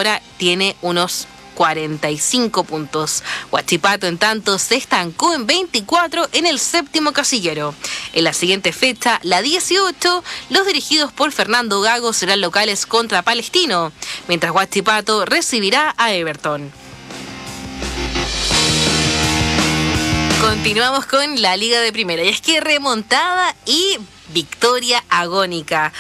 ahora tiene unos 45 puntos. Huachipato, en tanto, se estancó en 24 en el séptimo casillero. En la siguiente fecha, la 18, los dirigidos por Fernando Gago serán locales contra Palestino, mientras Huachipato recibirá a Everton. Continuamos con la Liga de Primera, y es que remontada y victoria agónica.